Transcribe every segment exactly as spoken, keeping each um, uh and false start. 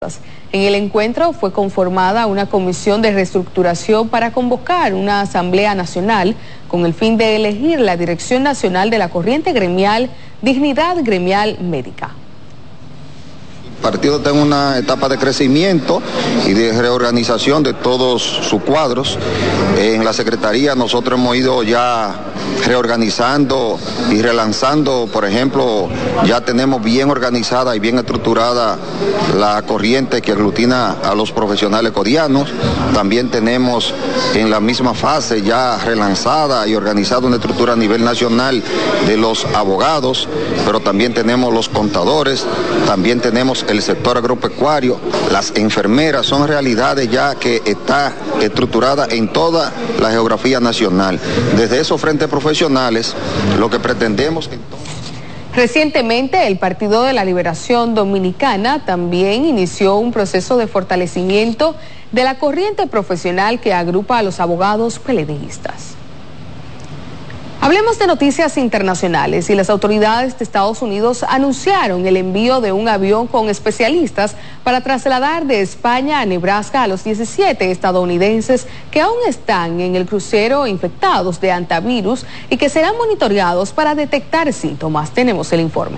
En el encuentro fue conformada una comisión de reestructuración para convocar una asamblea nacional con el fin de elegir la dirección nacional de la corriente gremial Dignidad Gremial Médica. El partido está en una etapa de crecimiento y de reorganización de todos sus cuadros. En la Secretaría nosotros hemos ido ya reorganizando y relanzando, por ejemplo, ya tenemos bien organizada y bien estructurada la corriente que aglutina a los profesionales codianos. También tenemos en la misma fase ya relanzada y organizada una estructura a nivel nacional de los abogados, pero también tenemos los contadores, también tenemos el sector agropecuario, las enfermeras, son realidades ya que está estructurada en toda la geografía nacional. Desde esos frentes profesionales, lo que pretendemos... Recientemente, el Partido de la Liberación Dominicana también inició un proceso de fortalecimiento de la corriente profesional que agrupa a los abogados peledeístas. Hablemos de noticias internacionales y las autoridades de Estados Unidos anunciaron el envío de un avión con especialistas para trasladar de España a Nebraska a los diecisiete estadounidenses que aún están en el crucero infectados de hantavirus y que serán monitoreados para detectar síntomas. Tenemos el informe.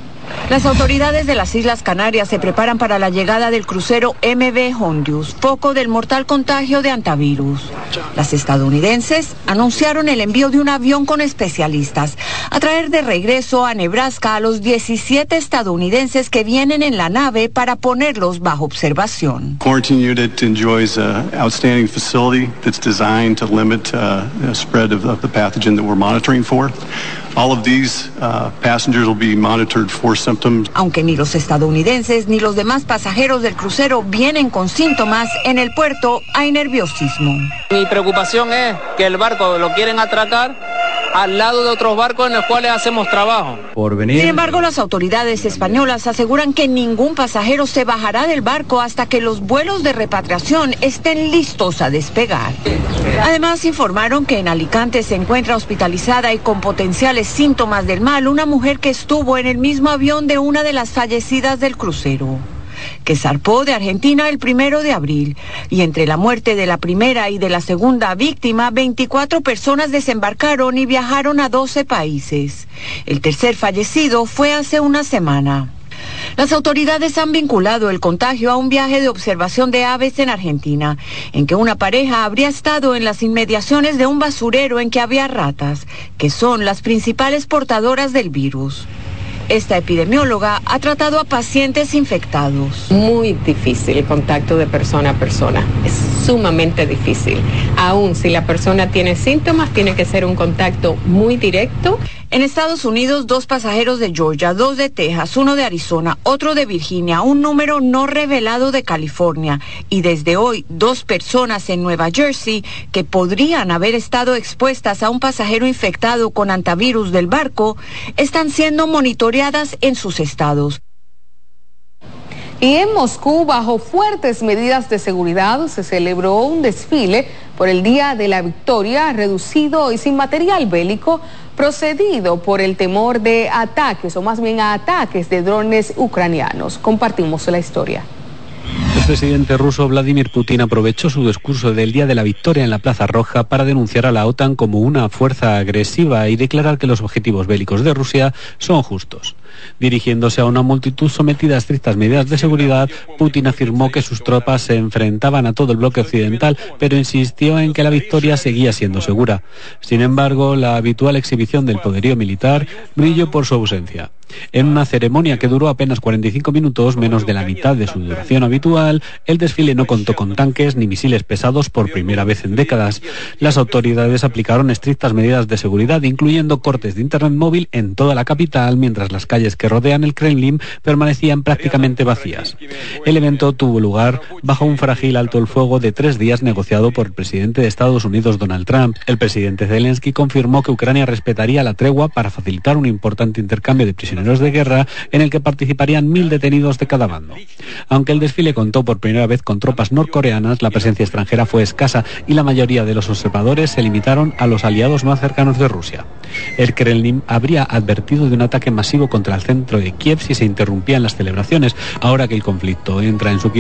Las autoridades de las Islas Canarias se preparan para la llegada del crucero M V Hondius, foco del mortal contagio de hantavirus. Las estadounidenses anunciaron el envío de un avión con especialistas a traer de regreso a Nebraska a los diecisiete estadounidenses que vienen en la nave para ponerlos bajo observación. Quarantine unit enjoys an outstanding facility that's designed to limit uh, the spread of, of the pathogen that we're monitoring for. All of these uh, passengers will be monitored for symptoms. Aunque ni los estadounidenses ni los demás pasajeros del crucero vienen con síntomas, en el puerto hay nerviosismo. Mi preocupación es que el barco lo quieren atracar al lado de otros barcos en los cuales hacemos trabajo. Por venir. Sin embargo, las autoridades españolas aseguran que ningún pasajero se bajará del barco hasta que los vuelos de repatriación estén listos a despegar. Además, informaron que en Alicante se encuentra hospitalizada y con potenciales síntomas del mal una mujer que estuvo en el mismo avión de una de las fallecidas del crucero, que zarpó de Argentina el primero de abril, y entre la muerte de la primera y de la segunda víctima, veinticuatro personas desembarcaron y viajaron a doce países. El tercer fallecido fue hace una semana. Las autoridades han vinculado el contagio a un viaje de observación de aves en Argentina, en que una pareja habría estado en las inmediaciones de un basurero en que había ratas, que son las principales portadoras del virus. Esta epidemióloga ha tratado a pacientes infectados. Muy difícil el contacto de persona a persona, es sumamente difícil. Aún si la persona tiene síntomas, tiene que ser un contacto muy directo. En Estados Unidos, dos pasajeros de Georgia, dos de Texas, uno de Arizona, otro de Virginia, un número no revelado de California y desde hoy dos personas en Nueva Jersey que podrían haber estado expuestas a un pasajero infectado con hantavirus del barco están siendo monitoreadas en sus estados. Y en Moscú, bajo fuertes medidas de seguridad, se celebró un desfile por el Día de la Victoria, reducido y sin material bélico, procedido por el temor de ataques, o más bien a ataques de drones ucranianos. Compartimos la historia. El presidente ruso Vladimir Putin aprovechó su discurso del Día de la Victoria en la Plaza Roja para denunciar a la OTAN como una fuerza agresiva y declarar que los objetivos bélicos de Rusia son justos. Dirigiéndose a una multitud sometida a estrictas medidas de seguridad, Putin afirmó que sus tropas se enfrentaban a todo el bloque occidental, pero insistió en que la victoria seguía siendo segura. Sin embargo, la habitual exhibición del poderío militar brilló por su ausencia. En una ceremonia que duró apenas cuarenta y cinco minutos, menos de la mitad de su duración habitual, el desfile no contó con tanques ni misiles pesados por primera vez en décadas. Las autoridades aplicaron estrictas medidas de seguridad, incluyendo cortes de internet móvil en toda la capital, mientras las calles que rodean el Kremlin permanecían prácticamente vacías. El evento tuvo lugar bajo un frágil alto el fuego de tres días negociado por el presidente de Estados Unidos, Donald Trump. El presidente Zelensky confirmó que Ucrania respetaría la tregua para facilitar un importante intercambio de prisioneros de guerra en el que participarían mil detenidos de cada bando. Aunque el desfile contó por primera vez con tropas norcoreanas, la presencia extranjera fue escasa y la mayoría de los observadores se limitaron a los aliados más cercanos de Rusia. El Kremlin habría advertido de un ataque masivo contra el centro de Kiev si se interrumpían las celebraciones, ahora que el conflicto entra en su